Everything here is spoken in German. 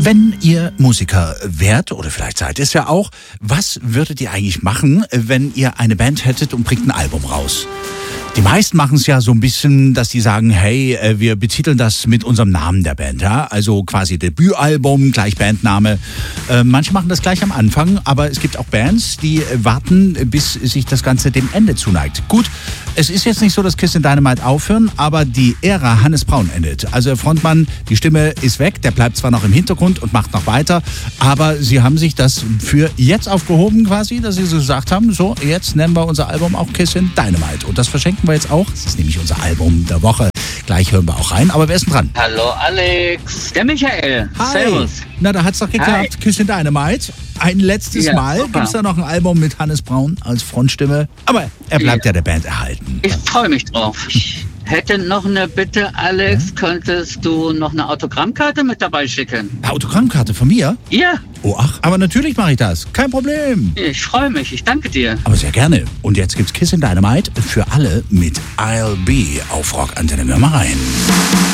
Wenn ihr Musiker wärt, oder vielleicht seid ihr es ja auch, was würdet ihr eigentlich machen, wenn ihr eine Band hättet und bringt ein Album raus? Die meisten machen es ja so ein bisschen, dass die sagen, hey, wir betiteln das mit unserem Namen der Band, ja? Also quasi Debütalbum, gleich Bandname. Manche machen das gleich am Anfang, aber es gibt auch Bands, die warten, bis sich das Ganze dem Ende zuneigt. Gut, es ist jetzt nicht so, dass Kiss and Dynamite aufhören, aber die Ära Hannes Braun endet. Also der Frontmann, die Stimme ist weg, der bleibt zwar noch im Hintergrund und macht noch weiter, aber sie haben sich das für jetzt aufgehoben quasi, dass sie so gesagt haben, so, jetzt nennen wir unser Album auch Kiss and Dynamite. Und das verschenken wir jetzt auch. Das ist nämlich unser Album der Woche. Gleich hören wir auch rein. Aber wer ist denn dran? Hallo Alex, der Michael. Hi. Servus. Na, da hat's doch geklappt. Hi. Kiss and Dynamite. Ein letztes Mal. Super. Gibt's da noch ein Album mit Hannes Braun als Frontstimme? Aber er bleibt ja der Band erhalten. Ich freue mich drauf. Ich hätte noch eine Bitte, Alex. Könntest du noch eine Autogrammkarte mit dabei schicken? Eine Autogrammkarte von mir? Ja. Oh, ach, aber natürlich mache ich das. Kein Problem. Ich freue mich. Ich danke dir. Aber sehr gerne. Und jetzt gibt's Kiss and Dynamite für alle mit I'll Be auf Rock Antenne. Wir mal rein.